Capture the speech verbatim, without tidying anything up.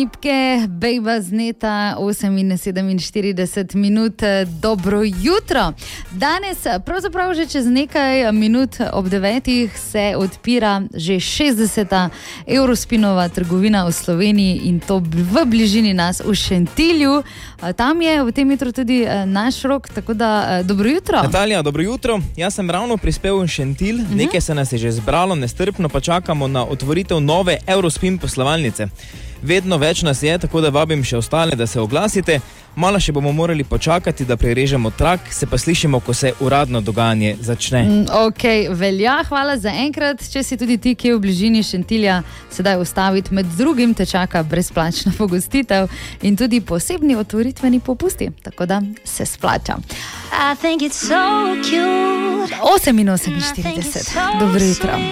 Nipke, Bejba Zneta, osem in sedeminštirideset minut. Dobro jutro. Danes, pravzaprav že čez nekaj minut ob devetih, se odpira že šestdeseta Eurospinova trgovina v Sloveniji in to v bližini nas v Šentilju. Tam je v tem jutru tudi naš Rok, tako da dobro jutro. Natalija, dobro jutro. Jaz sem ravno prispel v Šentilj, uh-huh. Nekaj se nas je že zbralo, nestrpno pa čakamo na otvoritev nove Eurospin poslovalnice. Vedno več nas je, tako da vabim še ostale, da se oglasite. Malo še bomo morali počakati, da prerežemo trak, se pa slišimo, ko se uradno dogajanje začne. Mm, ok, velja, hvala za enkrat. Če si tudi ti, ki je v bližini Šentilja, sedaj ustaviti, med drugim te čaka brezplačna pogostitev in tudi posebni otvoritveni popusti, tako da se splača. osem in oseminštirideset, dobro jutro.